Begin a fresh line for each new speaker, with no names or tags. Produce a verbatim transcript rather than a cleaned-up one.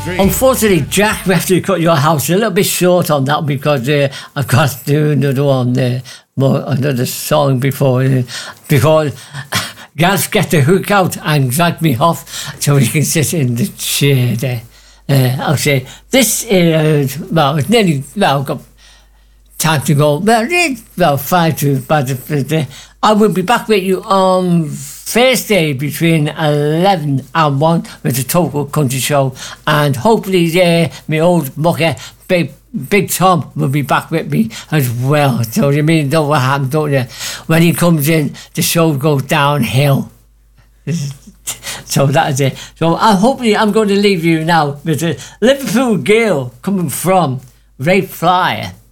Unfortunately, Jack, we have to cut your house a little bit short on that because uh, I've got to do another one, uh, more, another song before uh, before Gaz get the hook out and drag me off so we can sit in the chair there. Uh, I'll say this is, well, it's nearly, well, I've got time to go. Well, it's about five to, but uh, I will be back with you on Thursday between eleven and one with the Total Country Show, and hopefully uh, my old mucker Big Big Tom will be back with me as well. So you mean know what happens, don't you? When he comes in, the show goes downhill. So that is it. So I hopefully I'm going to leave you now with a Liverpool Girl coming from Ray Flyer.